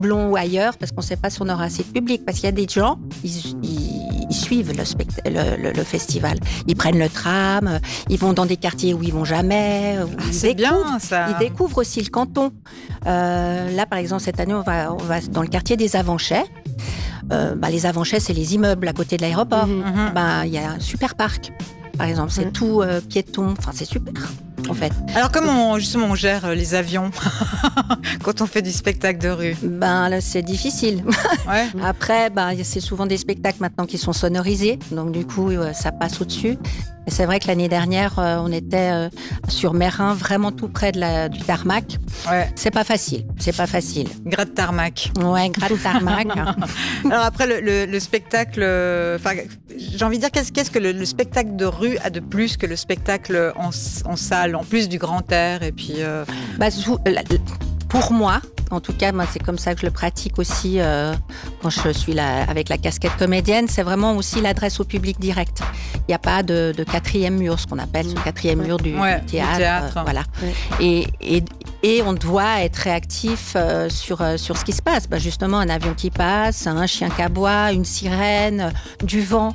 Blon ou ailleurs, parce qu'on ne sait pas si on aura assez de public. Parce qu'il y a des gens, ils suivent le festival. Ils prennent le tram, ils vont dans des quartiers où ils vont jamais. C'est bien, ça. Ils découvrent aussi le canton. Là, par exemple, cette année, on va dans le quartier des Avanchais. Les Avanchais, c'est les immeubles à côté de l'aéroport. Il y a un super parc, par exemple. C'est tout piéton. Enfin, c'est super, en fait. Alors, comment justement on gère les avions quand on fait du spectacle de rue? Là, c'est difficile. Ouais. Après, c'est souvent des spectacles maintenant qui sont sonorisés. Donc, du coup, ça passe au-dessus. Et c'est vrai que l'année dernière, on était sur Mérin, vraiment tout près du tarmac. Ouais. C'est pas facile. Gratte tarmac. Ouais, gratte tarmac. Alors après, le spectacle... j'ai envie de dire, qu'est-ce que le spectacle de rue a de plus que le spectacle en salle, en plus du grand air et puis... Pour moi, en tout cas, moi, c'est comme ça que je le pratique aussi quand je suis là avec la casquette comédienne. C'est vraiment aussi l'adresse au public direct. Il n'y a pas de quatrième mur, ce qu'on appelle ce quatrième mur du théâtre. Voilà. Ouais. Et on doit être réactif sur ce qui se passe. Justement, un avion qui passe, un chien qui aboie, une sirène, du vent.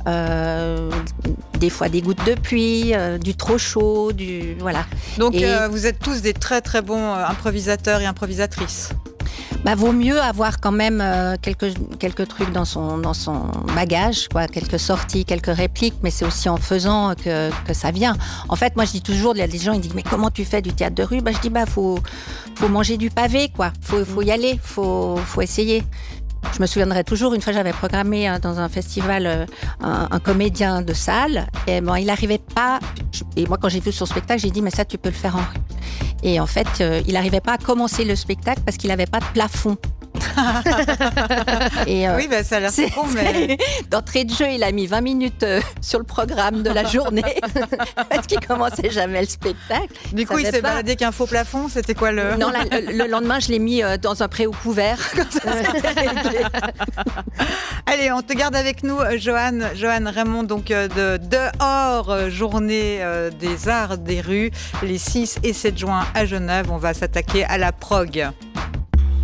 Des fois des gouttes de pluie, du trop chaud, voilà. Donc vous êtes tous des très très bons improvisateurs et improvisatrices. Vaut mieux avoir quand même quelques trucs dans son bagage, quoi, quelques sorties, quelques répliques, mais c'est aussi en faisant que ça vient. En fait, moi je dis toujours, il y a des gens ils disent mais comment tu fais du théâtre de rue? Je dis faut manger du pavé, quoi. Faut y aller, faut essayer. Je me souviendrai toujours, une fois j'avais programmé dans un festival un comédien de salle et il n'arrivait pas, et moi quand j'ai vu son spectacle j'ai dit mais ça tu peux le faire en rue. Et en fait il n'arrivait pas à commencer le spectacle parce qu'il n'avait pas de plafond. Oui, ça a l'air con, mais... D'entrée de jeu, il a mis 20 minutes sur le programme de la journée parce qu'il commençait jamais le spectacle. Du coup, il s'est baladé qu'un faux plafond, c'était quoi le... Non, le lendemain, je l'ai mis dans un préau couvert. Comme ça, Allez, on te garde avec nous, Joanne Raymond, donc de Dehors, journée des arts des rues, les 6 et 7 juin à Genève. On va s'attaquer à la prog.